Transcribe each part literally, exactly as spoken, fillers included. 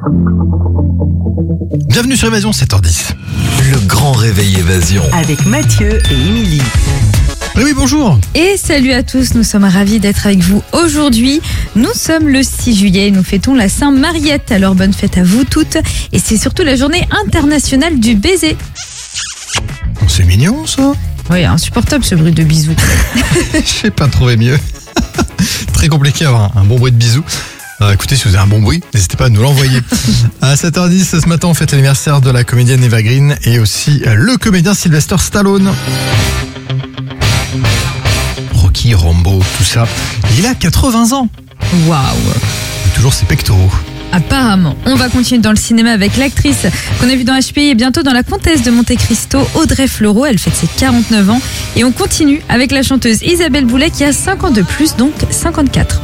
Bienvenue sur Évasion, sept heures dix. Le grand réveil Évasion. Avec Mathieu et Émilie. Oui, oui, bonjour. Et salut à tous, nous sommes ravis d'être avec vous aujourd'hui. Nous sommes le six juillet et nous fêtons la Saint-Mariette. Alors bonne fête à vous toutes. Et c'est surtout la journée internationale du baiser. C'est mignon ça. Oui, insupportable ce bruit de bisous. Je sais pas trouver mieux. Très compliqué d'avoir un, un bon bruit de bisous. Euh, écoutez, si vous avez un bon bruit, n'hésitez pas à nous l'envoyer. À sept heures dix, ce matin, on fête l'anniversaire de la comédienne Eva Green et aussi euh, le comédien Sylvester Stallone. Rocky, Rambo, tout ça. Il a quatre-vingts ans. Waouh. Et toujours ses pectoraux. Apparemment, on va continuer dans le cinéma avec l'actrice qu'on a vue dans H P I et bientôt dans La Comtesse de Monte Cristo, Audrey Fleurot. Elle fête ses quarante-neuf ans. Et on continue avec la chanteuse Isabelle Boulay qui a cinq ans de plus, donc cinquante-quatre.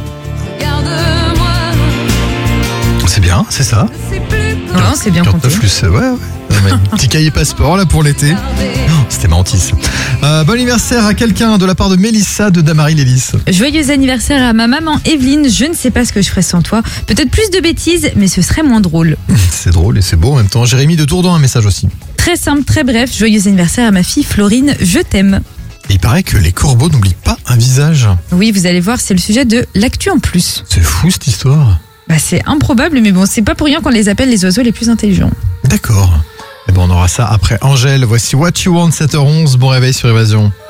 C'est bien, c'est ça. Non, c'est bien compté. quarante-neuf plus, ouais, ouais. Non, mais un petit cahier passeport là pour l'été. Oh, c'était menti ça. Euh, bon anniversaire à quelqu'un de la part de Mélissa de Damary Lélis. Joyeux anniversaire à ma maman Evelyne. Je ne sais pas ce que je ferais sans toi. Peut-être plus de bêtises, mais ce serait moins drôle. C'est drôle et c'est beau en même temps. Jérémy de Tourdan, un message aussi. Très simple, très bref. Joyeux anniversaire à ma fille Florine. Je t'aime. Et il paraît que les corbeaux n'oublient pas un visage. Oui, vous allez voir, c'est le sujet de l'actu en plus. C'est fou cette histoire. Bah, c'est improbable, mais bon, c'est pas pour rien qu'on les appelle les oiseaux les plus intelligents. D'accord. Et bon, on aura ça après Angèle. Voici What You Want, sept heures onze. Bon réveil sur Évasion.